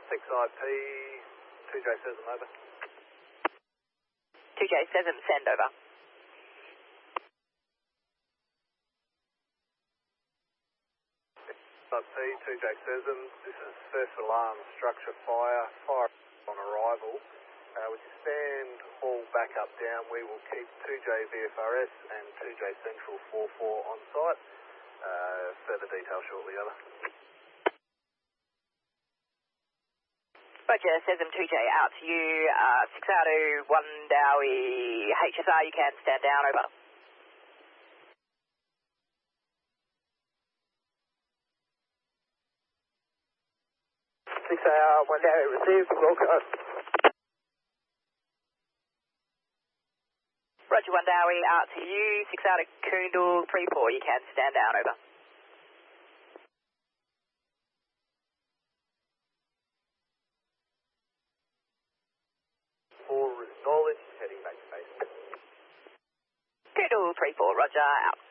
6IP, 2J Sesam, over. 2J Sesam, send over. IP, 2J Sesam, this is first alarm, structure fire on arrival. With your stand all back up down, we will keep 2J VFRS and 2J Central 44 on site. Further detail shortly, over. Roger, Sesam 2J out to you, 6 out of 1 Dowie, HSR, you can stand down, over. One Dowie received, Wilco. Roger, 1 Dowie out to you, 6 out of Koondal 34, you can stand down, over. For knowledge, heading back to base. Koondal 34, Roger, out.